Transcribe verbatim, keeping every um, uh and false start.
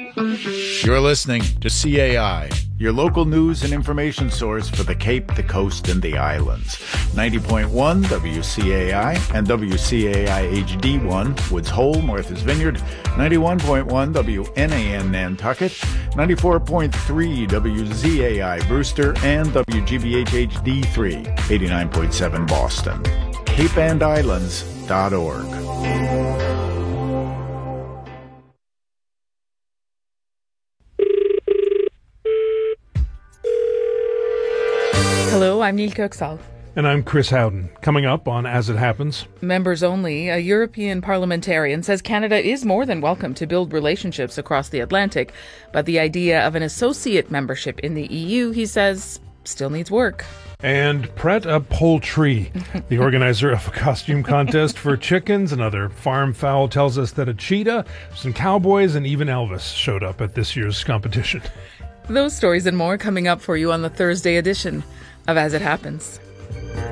You're listening to C A I, your local news and information source for the Cape, the Coast, and the Islands. ninety point one W C A I and W C A I H D one, Woods Hole, Martha's Vineyard, ninety-one point one W N A N Nantucket, ninety-four point three W Z A I Brewster, and W G B H H D three, eighty-nine point seven Boston. cape and islands dot org. Hello, I'm Neil Kirksall. And I'm Chris Howden. Coming up on As It Happens. Members only. A European parliamentarian says Canada is more than welcome to build relationships across the Atlantic, but the idea of an associate membership in the E U, he says, still needs work. And Pret a Poultry, the organizer of a costume contest for chickens and other farm fowl, tells us that a cheetah, some cowboys, and even Elvis showed up at this year's competition. Those stories and more coming up for you on the Thursday edition of As It Happens.